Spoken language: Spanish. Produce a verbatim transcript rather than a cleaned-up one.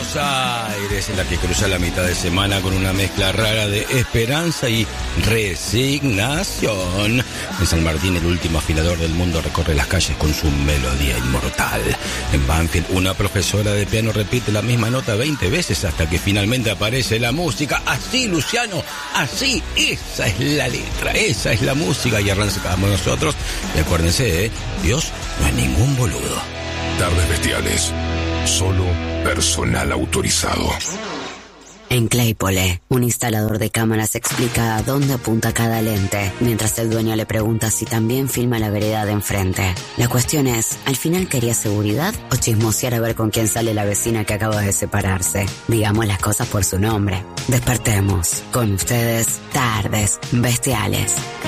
Buenos Aires, en la que cruza la mitad de semana con una mezcla rara de esperanza y resignación. En San Martín, el último afilador del mundo recorre las calles con su melodía inmortal. En Banfield, una profesora de piano repite la misma nota veinte veces hasta que finalmente aparece la música. Así, Luciano, así, esa es la letra, esa es la música, y arrancamos nosotros. Y acuérdense, ¿eh? Dios no es ningún boludo. Tardes Bestiales. Solo personal autorizado. En Claypole, un instalador de cámaras explica a dónde apunta cada lente, mientras el dueño le pregunta si también filma la vereda de enfrente. La cuestión es, ¿al final quería seguridad o chismosear a ver con quién sale la vecina que acaba de separarse? Digamos las cosas por su nombre. Despertemos. Con ustedes, Tardes Bestiales.